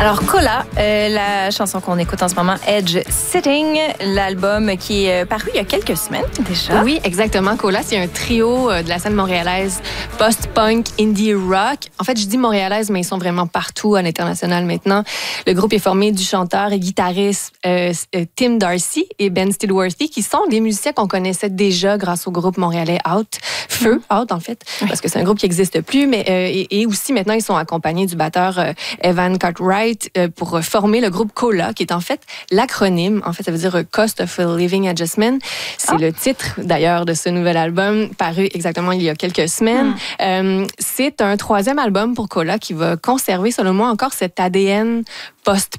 Alors, Cola, la chanson qu'on écoute en ce moment, Edge Sitting, l'album qui est paru il y a quelques semaines déjà. Oui, exactement. Cola, c'est un trio de la scène montréalaise post-punk, indie rock. En fait, je dis montréalaise, mais ils sont vraiment partout à l'international maintenant. Le groupe est formé du chanteur et guitariste Tim Darcy et Ben Stillworthy, qui sont des musiciens qu'on connaissait déjà grâce au groupe montréalais Feu Out en fait, parce que c'est un groupe qui n'existe plus, mais et aussi maintenant ils sont accompagnés du batteur Evan Cartwright pour former le groupe COLA, qui est en fait l'acronyme, en fait ça veut dire Cost of Living Adjustment. C'est le titre d'ailleurs de ce nouvel album paru exactement il y a quelques semaines. C'est un troisième album pour COLA qui va conserver selon moi encore cet ADN